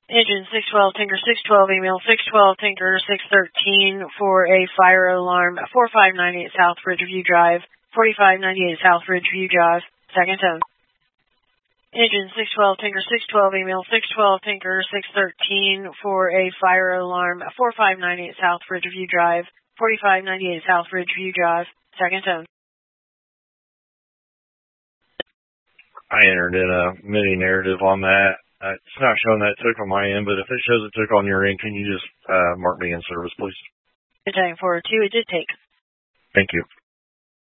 Engine 612, Tinker 612, email 612, Tinker 613 for a fire alarm, 4598 South Ridgeview Drive, 4598 South Ridgeview Drive, second tone. Engine 612, Tinker 612, email 612, Tinker 613 for a fire alarm, 4598 South Ridgeview Drive, 4598 South Ridgeview Drive, second tone. I entered in a mini narrative on that. It's not showing that it took on my end, but if it shows it took on your end, can you just mark me in service, please? Italian 402, it did take. Thank you.